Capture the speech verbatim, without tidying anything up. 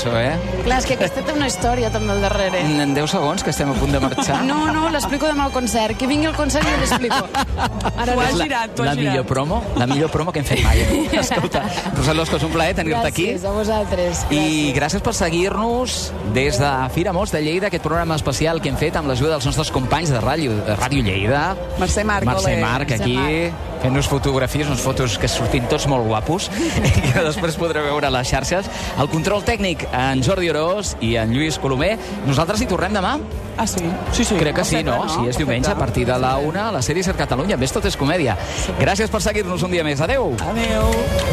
cançó, eh? Clar, és que aquesta té una història també al darrere. En deu segons, que estem a punt de marxar. No, no, l'explico demà al concert. Que vingui al concert i jo l'explico. Ara T'ho has no. girat, t'ho La has millor girat. promo, la millor promo que hem fet mai. Escolta, Roser Losco, és un plaer tenir-te aquí. Gràcies a vosaltres. I gràcies per seguir-nos des de Fira Most de Lleida, aquest programa especial que hem fet amb l'ajuda dels nostres companys de Ràdio, de Ràdio Lleida. Mercè Marc, Mercè ole. Marc, Mercè aquí, fent-nos fotografies, unes fotos que sortim tots molt guapos i que després podreu veure a les xarxes. El control tècnic, en Jordi Orós i en Lluís Colomer. Nosaltres hi tornem demà? Ah, sí? Sí, sí. Crec que sí, no? Perfecte, Sí, és diumenge, a partir de la una, a la sèrie Ser Catalunya. Ves, tot és comèdia. Gràcies per seguir-nos un dia més. Adéu! Adéu.